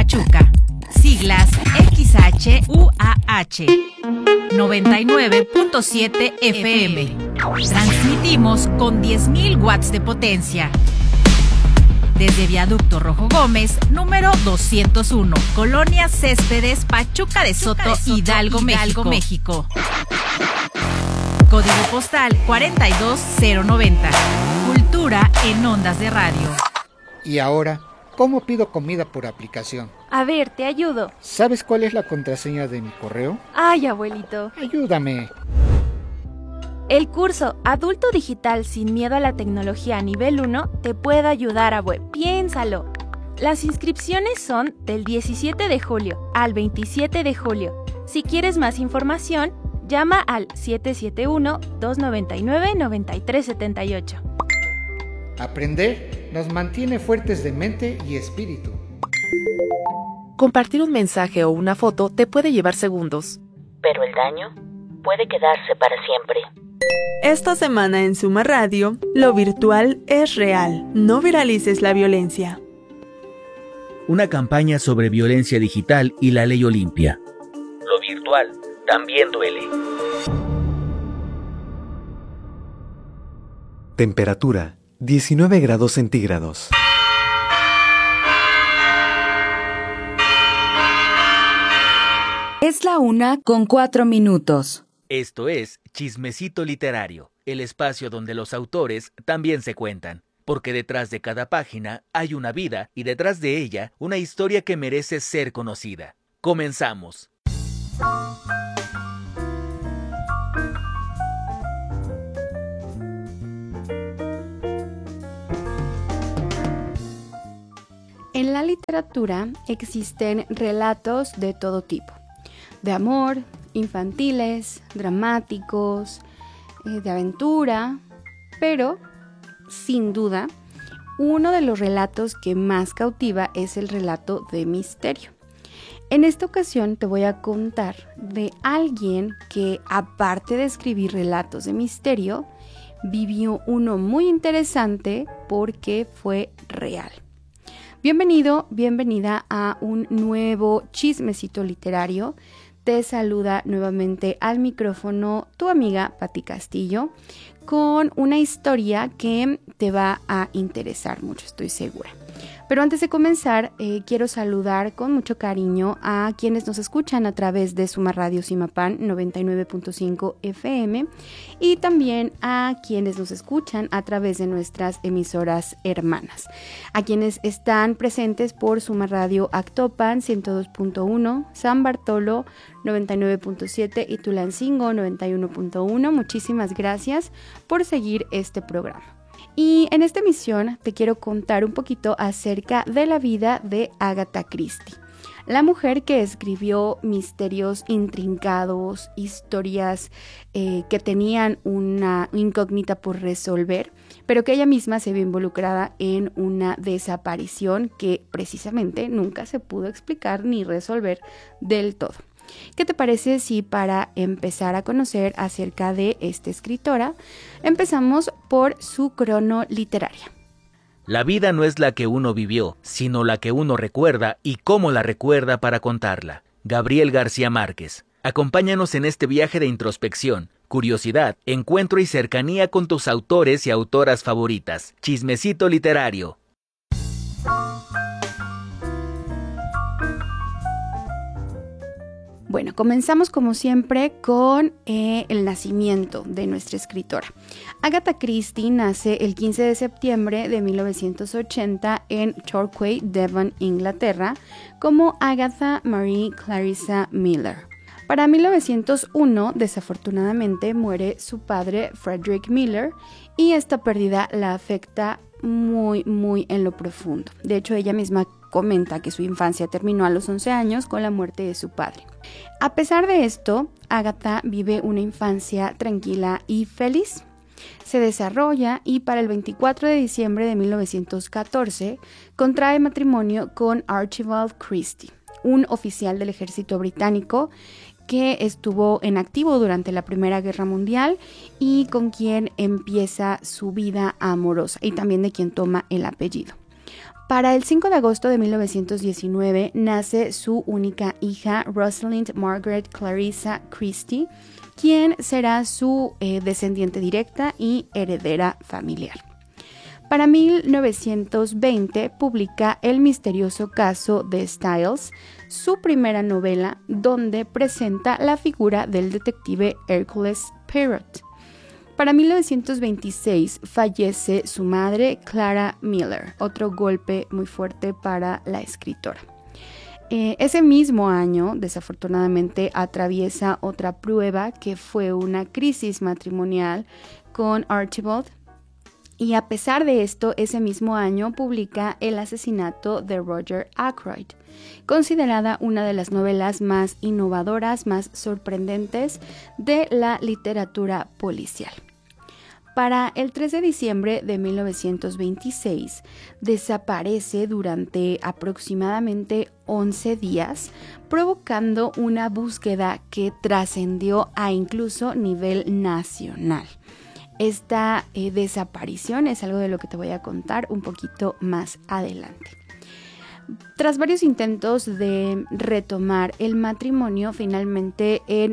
Pachuca. Siglas XHUAH. 99.7 FM. Transmitimos con 10.000 watts de potencia. Desde Viaducto Rojo Gómez, número 201, Colonia Céspedes, Pachuca de Soto, Hidalgo, México. Código postal 42090. Cultura en ondas de radio. Y ahora, ¿cómo pido comida por aplicación? A ver, te ayudo. ¿Sabes cuál es la contraseña de mi correo? Ay, abuelito. Ayúdame. El curso Adulto Digital sin miedo a la tecnología nivel 1 te puede ayudar, abue. Piénsalo. Las inscripciones son del 17 de julio al 27 de julio. Si quieres más información, llama al 771-299-9378. Aprender nos mantiene fuertes de mente y espíritu. Compartir un mensaje o una foto te puede llevar segundos, pero el daño puede quedarse para siempre. Esta semana en Suma Radio, lo virtual es real. No viralices la violencia. Una campaña sobre violencia digital y la ley Olimpia. Lo virtual también duele. Temperatura 19 grados centígrados. Es la 1:04. Esto es Chismecito Literario, el espacio donde los autores también se cuentan, porque detrás de cada página hay una vida y detrás de ella una historia que merece ser conocida. Comenzamos. En la literatura existen relatos de todo tipo, de amor, infantiles, dramáticos, de aventura, pero sin duda uno de los relatos que más cautiva es el relato de misterio. En esta ocasión te voy a contar de alguien que, aparte de escribir relatos de misterio, vivió uno muy interesante porque fue real. Bienvenido, bienvenida a un nuevo Chismecito Literario. Te saluda nuevamente al micrófono tu amiga Pati Castillo con una historia que te va a interesar mucho, estoy segura. Pero antes de comenzar, quiero saludar con mucho cariño a quienes nos escuchan a través de Suma Radio Zimapán 99.5 FM y también a quienes nos escuchan a través de nuestras emisoras hermanas. A quienes están presentes por Suma Radio Actopan 102.1, San Bartolo 99.7 y Tulancingo 91.1. Muchísimas gracias por seguir este programa. Y en esta emisión te quiero contar un poquito acerca de la vida de Agatha Christie, la mujer que escribió misterios intrincados, historias que tenían una incógnita por resolver, pero que ella misma se vio involucrada en una desaparición que precisamente nunca se pudo explicar ni resolver del todo. ¿Qué te parece si para empezar a conocer acerca de esta escritora, empezamos por su crono literaria? La vida no es la que uno vivió, sino la que uno recuerda y cómo la recuerda para contarla. Gabriel García Márquez. Acompáñanos en este viaje de introspección, curiosidad, encuentro y cercanía con tus autores y autoras favoritas. Chismecito Literario. Bueno, comenzamos como siempre con el nacimiento de nuestra escritora. Agatha Christie nace el 15 de septiembre de 1980 en Torquay, Devon, Inglaterra, como Agatha Marie Clarissa Miller. Para 1901, desafortunadamente, muere su padre, Frederick Miller, y esta pérdida la afecta muy en lo profundo. De hecho, ella misma comenta que su infancia terminó a los 11 años con la muerte de su padre. A pesar de esto, Agatha vive una infancia tranquila y feliz. Se desarrolla y para el 24 de diciembre de 1914 contrae matrimonio con Archibald Christie, un oficial del ejército británico que estuvo en activo durante la Primera Guerra Mundial y con quien empieza su vida amorosa y también de quien toma el apellido. Para el 5 de agosto de 1919 nace su única hija, Rosalind Margaret Clarissa Christie, quien será su descendiente directa y heredera familiar. Para 1920 publica El misterioso caso de Styles, su primera novela donde presenta la figura del detective Hercules Poirot. Para 1926 fallece su madre, Clara Miller, otro golpe muy fuerte para la escritora. Ese mismo año, desafortunadamente, atraviesa otra prueba que fue una crisis matrimonial con Archibald. Y a pesar de esto, ese mismo año publica El asesinato de Roger Ackroyd, considerada una de las novelas más innovadoras, más sorprendentes de la literatura policial. Para el 3 de diciembre de 1926, desaparece durante aproximadamente 11 días, provocando una búsqueda que trascendió a incluso nivel nacional. Esta desaparición es algo de lo que te voy a contar un poquito más adelante. Tras varios intentos de retomar el matrimonio, finalmente en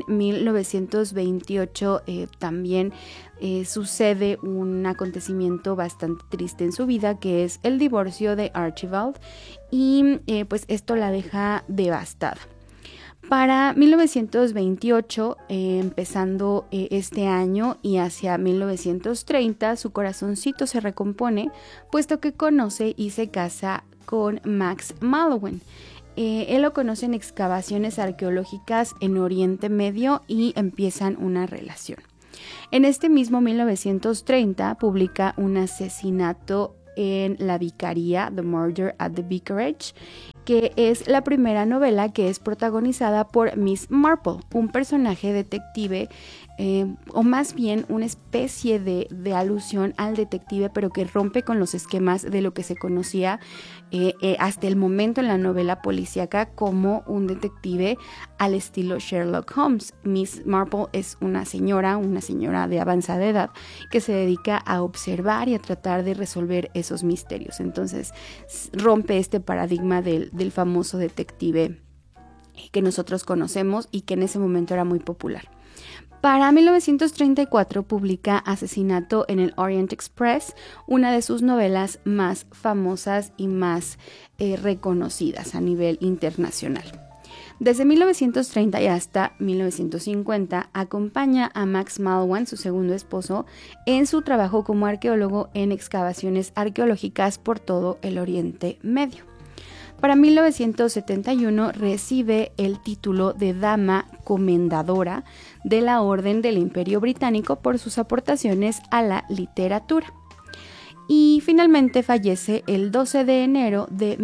1928 también sucede un acontecimiento bastante triste en su vida, que es el divorcio de Archibald, y pues esto la deja devastada. Para 1928, empezando este año y hacia 1930, su corazoncito se recompone, puesto que conoce y se casa con Max Mallowan. Él lo conoce en excavaciones arqueológicas en Oriente Medio y empiezan una relación. En este mismo 1930 publica Un asesinato en la vicaría, The Murder at the Vicarage, que es la primera novela que es protagonizada por Miss Marple, un personaje detective, o más bien una especie de alusión al detective, pero que rompe con los esquemas de lo que se conocía hasta el momento en la novela policíaca como un detective al estilo Sherlock Holmes. Miss Marple es una señora de avanzada edad que se dedica a observar y a tratar de resolver esos misterios. Entonces rompe este paradigma del famoso detective que nosotros conocemos y que en ese momento era muy popular. Para 1934 publica Asesinato en el Orient Express, una de sus novelas más famosas y más reconocidas a nivel internacional. Desde 1930 y hasta 1950 acompaña a Max Mallowan, su segundo esposo, en su trabajo como arqueólogo en excavaciones arqueológicas por todo el Oriente Medio. Para 1971 recibe el título de Dama Comendadora de la Orden del Imperio Británico por sus aportaciones a la literatura. Y finalmente fallece el 12 de enero de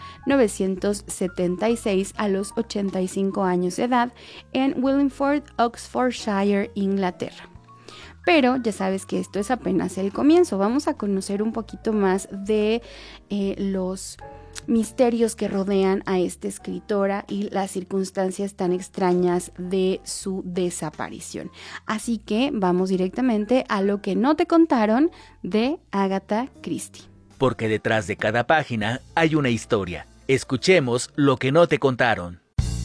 1976 a los 85 años de edad en Wallingford, Oxfordshire, Inglaterra. Pero ya sabes que esto es apenas el comienzo. Vamos a conocer un poquito más de los misterios que rodean a esta escritora y las circunstancias tan extrañas de su desaparición. Así que vamos directamente a lo que no te contaron de Agatha Christie. Porque detrás de cada página hay una historia. Escuchemos lo que no te contaron.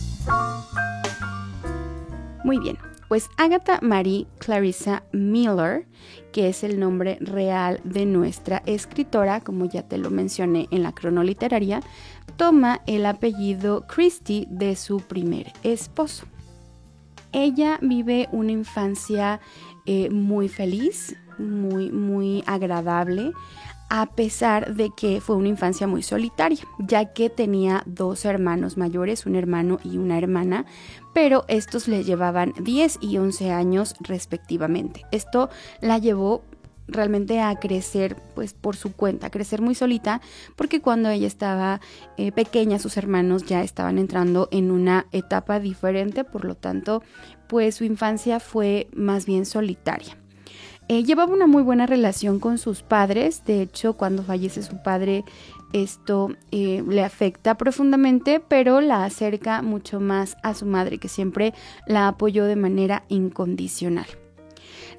Muy bien. Pues Agatha Marie Clarissa Miller, que es el nombre real de nuestra escritora, como ya te lo mencioné en la cronoliteraria, toma el apellido Christie de su primer esposo. Ella vive una infancia muy feliz, muy agradable, a pesar de que fue una infancia muy solitaria, ya que tenía 2 hermanos mayores, un hermano y una hermana, pero estos le llevaban 10 y 11 años respectivamente. Esto la llevó realmente a crecer pues por su cuenta, a crecer muy solita, porque cuando ella estaba pequeña sus hermanos ya estaban entrando en una etapa diferente, por lo tanto pues su infancia fue más bien solitaria. Llevaba una muy buena relación con sus padres. De hecho, cuando fallece su padre, esto le afecta profundamente, pero la acerca mucho más a su madre, que siempre la apoyó de manera incondicional.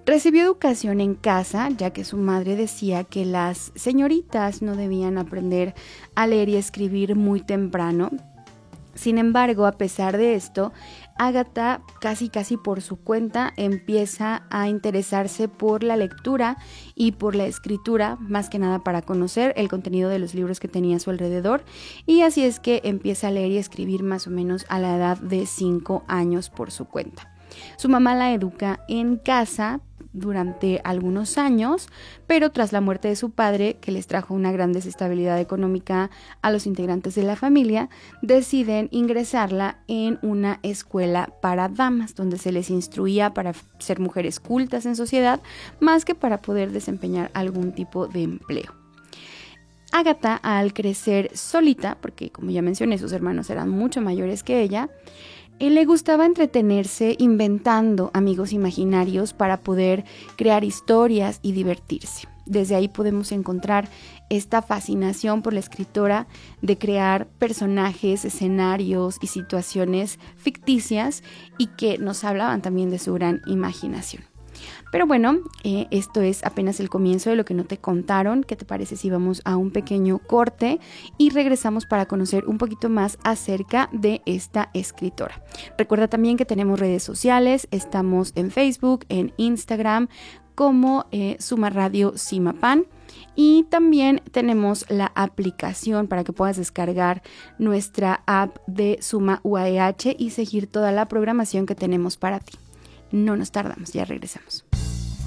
Recibió educación en casa, ya que su madre decía que las señoritas no debían aprender a leer y escribir muy temprano. Sin embargo, a pesar de esto, Ágata casi por su cuenta empieza a interesarse por la lectura y por la escritura, más que nada para conocer el contenido de los libros que tenía a su alrededor, y así es que empieza a leer y escribir más o menos a la edad de 5 años por su cuenta. Su mamá la educa en casa durante algunos años, pero tras la muerte de su padre, que les trajo una gran desestabilidad económica a los integrantes de la familia, deciden ingresarla en una escuela para damas, donde se les instruía para ser mujeres cultas en sociedad, más que para poder desempeñar algún tipo de empleo. Ágata, al crecer solita, porque como ya mencioné, sus hermanos eran mucho mayores que ella, le gustaba entretenerse inventando amigos imaginarios para poder crear historias y divertirse. Desde ahí podemos encontrar esta fascinación por la escritora de crear personajes, escenarios y situaciones ficticias y que nos hablaban también de su gran imaginación. Pero bueno, esto es apenas el comienzo de lo que no te contaron. ¿Qué te parece si vamos a un pequeño corte y regresamos para conocer un poquito más acerca de esta escritora? Recuerda también que tenemos redes sociales, estamos en Facebook, en Instagram como Suma Radio Simapan, y también tenemos la aplicación para que puedas descargar nuestra app de Suma UAEH y seguir toda la programación que tenemos para ti. No nos tardamos, ya regresamos.